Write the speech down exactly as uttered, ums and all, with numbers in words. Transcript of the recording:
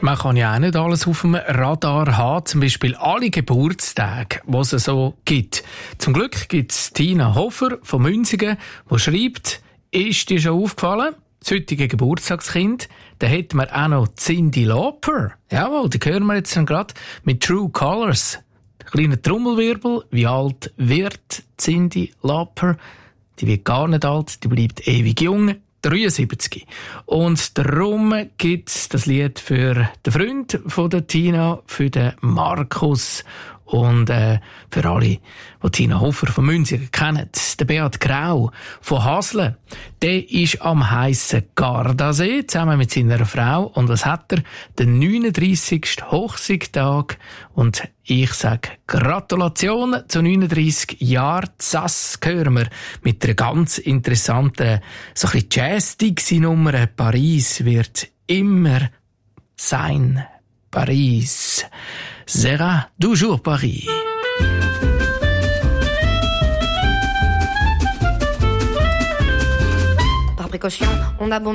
Man kann ja auch nicht alles auf dem Radar haben, zum Beispiel alle Geburtstage, die es so gibt. Zum Glück gibt es Tina Hofer von Münzigen, die schreibt, ist dir schon aufgefallen, das heutige Geburtstagskind, da hätten wir auch noch Cyndi Lauper. Jawohl, die hören wir jetzt gerade mit True Colors. Kleiner Trommelwirbel, wie alt wird Cyndi Lauper? Die wird gar nicht alt, die bleibt ewig jung. dreiundsiebzig. Und darum gibt es das Lied für den Freund von der Tina, für den Markus und äh, für alle, die Tina Hofer von Münzigen kennen. Der Beat Grau von Hasle, der ist am heissen Gardasee zusammen mit seiner Frau. Und was hat er? Den neununddreissigsten Hochzeitstag. Und ich sage Gratulation zu neununddreissig Jahren. Das hören wir mit einer ganz interessanten, so ein bisschen Jazz-Dixie-Nummer. Paris wird immer sein. Paris sera toujours Paris. Par précaution, on abonde